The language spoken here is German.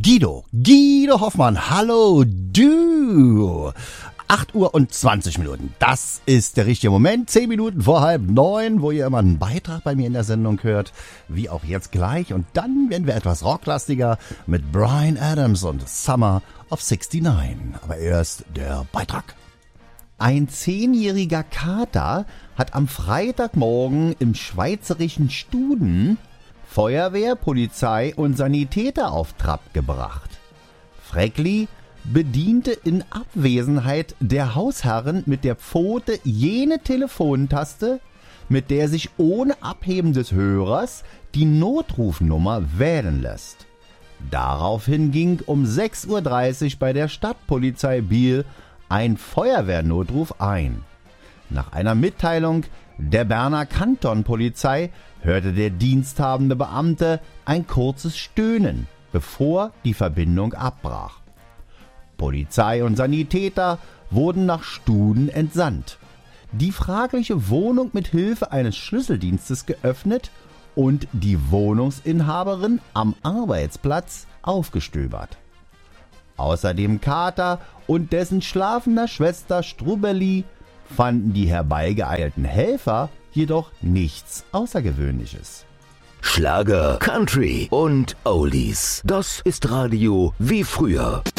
Guido Hoffmann, hallo du. 8 Uhr und 20 Minuten, das ist der richtige Moment. 10 Minuten vor 8:30, wo ihr immer einen Beitrag bei mir in der Sendung hört, wie auch jetzt gleich. Und dann werden wir etwas rocklastiger mit Bryan Adams und Summer of '69. Aber erst der Beitrag. Ein 10-jähriger Kater hat am Freitagmorgen im schweizerischen Studen Feuerwehr, Polizei und Sanitäter auf Trab gebracht. Freckli bediente in Abwesenheit der Hausherren mit der Pfote jene Telefontaste, mit der sich ohne Abheben des Hörers die Notrufnummer wählen lässt. Daraufhin ging um 6:30 Uhr bei der Stadtpolizei Biel ein Feuerwehrnotruf ein. Nach einer Mitteilung der Berner Kantonpolizei hörte der diensthabende Beamte ein kurzes Stöhnen, bevor die Verbindung abbrach. Polizei und Sanitäter wurden nach Studen entsandt, die fragliche Wohnung mit Hilfe eines Schlüsseldienstes geöffnet und die Wohnungsinhaberin am Arbeitsplatz aufgestöbert. Außer dem Kater und dessen schlafender Schwester Strubeli fanden die herbeigeeilten Helfer jedoch nichts Außergewöhnliches. Schlager, Country und Oldies. Das ist Radio wie früher.